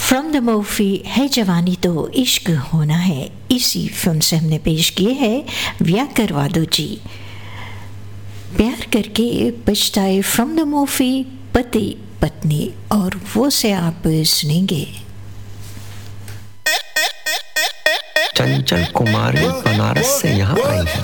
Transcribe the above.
From the movie है जवानी तो इश्क होना है, इसी फिल्म से हमने पेश किए हैं व्याकरवादो जी। प्यार करके पछताए फ्रॉम द मूवी पति पत्नी, और वो से आप सुनेंगे। चंचल कुमारी बनारस से यहाँ आई है।